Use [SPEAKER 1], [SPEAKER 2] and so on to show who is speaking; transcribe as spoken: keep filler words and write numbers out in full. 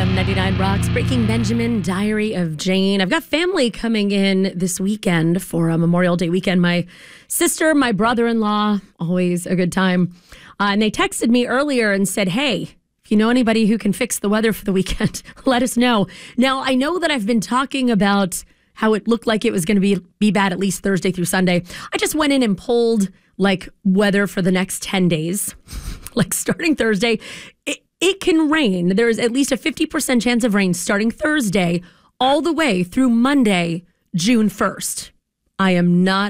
[SPEAKER 1] on ninety-nine Rocks, Breaking Benjamin, Diary of Jane. I've got family coming in this weekend for a Memorial Day weekend. My sister, my brother-in-law, always a good time. Uh, and they texted me earlier and said, hey, if you know anybody who can fix the weather for the weekend, let us know. Now, I know that I've been talking about how it looked like it was going to be, be bad at least Thursday through Sunday. I just went in and pulled like weather for the next ten days, like starting Thursday. It, it can rain. There's at least a fifty percent chance of rain starting Thursday all the way through Monday, June first. I am not